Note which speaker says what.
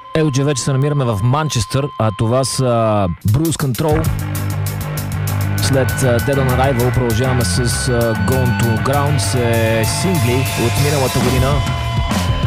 Speaker 1: Ето, че вече се намираме в Манчестър, а това са Bruise Control. След Dead on Arrival продължаваме с Gone to Ground, сингли от миналата година.